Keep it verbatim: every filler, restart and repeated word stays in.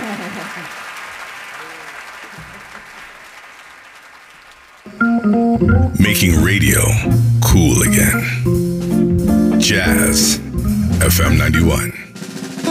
Making radio cool again. Jazz F M ninety-one.